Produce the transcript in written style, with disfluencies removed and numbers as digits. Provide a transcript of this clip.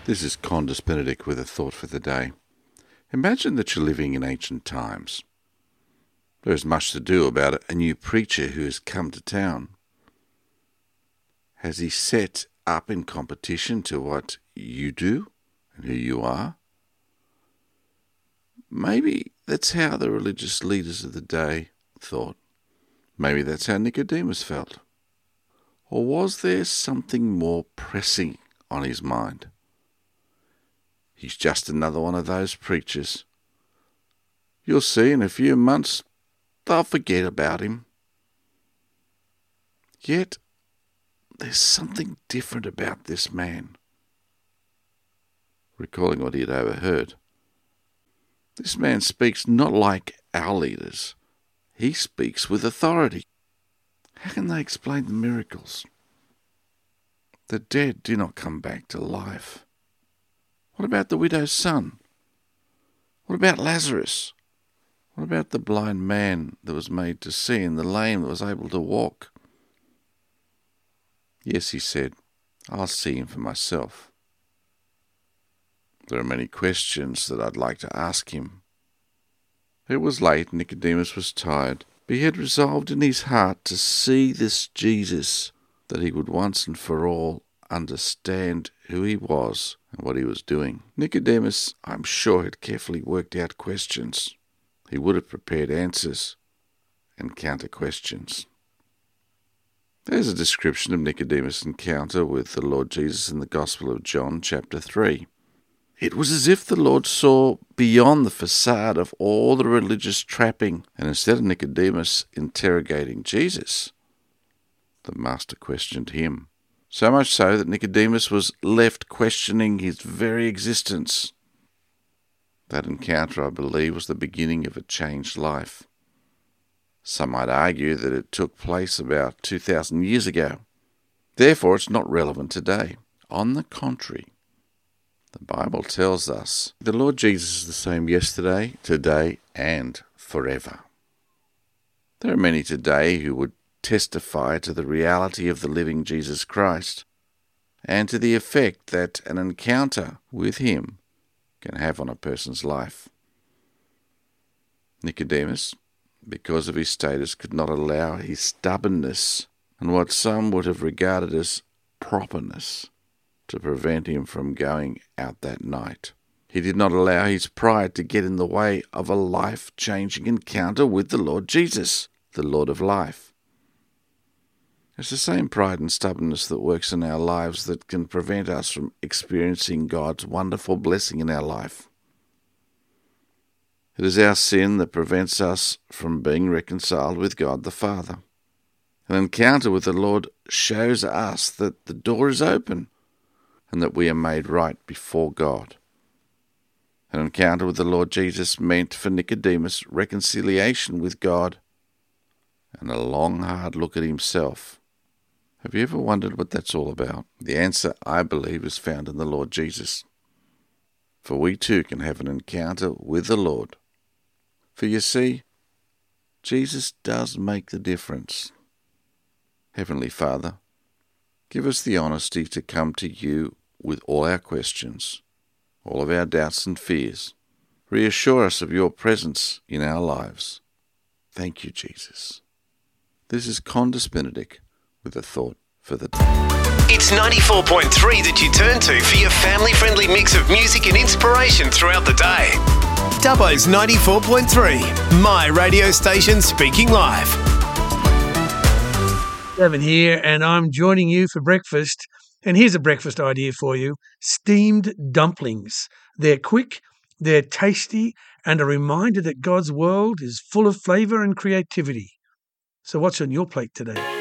This is Condis Benedict with a thought for the day. Imagine that you're living in ancient times. There is much to do about a new preacher who has come to town. Has he set up in competition to what you do and who you are? Maybe that's how the religious leaders of the day thought. Maybe that's how Nicodemus felt. Or was there something more pressing on his mind? He's just another one of those preachers. You'll see in a few months they'll forget about him. Yet there's something different about this man. Recalling what he had overheard, this man speaks not like our leaders. He speaks with authority. How can they explain the miracles? The dead do not come back to life. What about the widow's son? What about Lazarus? What about the blind man that was made to see and the lame that was able to walk? Yes, he said, I'll see him for myself. There are many questions that I'd like to ask him. It was late, Nicodemus was tired, but he had resolved in his heart to see this Jesus, that he would once and for all understand who he was and what he was doing. Nicodemus, I'm sure, had carefully worked out questions. He would have prepared answers and counter questions. There's a description of Nicodemus' encounter with the Lord Jesus in the Gospel of John, chapter 3. It was as if the Lord saw beyond the facade of all the religious trapping, and instead of Nicodemus interrogating Jesus, the Master questioned him. So much so that Nicodemus was left questioning his very existence. That encounter, I believe, was the beginning of a changed life. Some might argue that it took place about 2,000 years ago. Therefore, it's not relevant today. On the contrary, the Bible tells us the Lord Jesus is the same yesterday, today, and forever. There are many today who would testify to the reality of the living Jesus Christ and to the effect that an encounter with him can have on a person's life. Nicodemus, because of his status, could not allow his stubbornness and what some would have regarded as properness to prevent him from going out that night. He did not allow his pride to get in the way of a life-changing encounter with the Lord Jesus, the Lord of life. It's the same pride and stubbornness that works in our lives that can prevent us from experiencing God's wonderful blessing in our life. It is our sin that prevents us from being reconciled with God the Father. An encounter with the Lord shows us that the door is open and that we are made right before God. An encounter with the Lord Jesus meant for Nicodemus reconciliation with God and a long, hard look at himself. Have you ever wondered what that's all about? The answer, I believe, is found in the Lord Jesus. For we too can have an encounter with the Lord. For you see, Jesus does make the difference. Heavenly Father, give us the honesty to come to you with all our questions, all of our doubts and fears. Reassure us of your presence in our lives. Thank you, Jesus. This is Condis Benedict with a thought for the day. It's 94.3 that you turn to for your family-friendly mix of music and inspiration throughout the day. Dubbo's 94.3, my radio station speaking live. Gavin here, and I'm joining you for breakfast. And here's a breakfast idea for you. Steamed dumplings. They're quick, they're tasty, and a reminder that God's world is full of flavour and creativity. So what's on your plate today?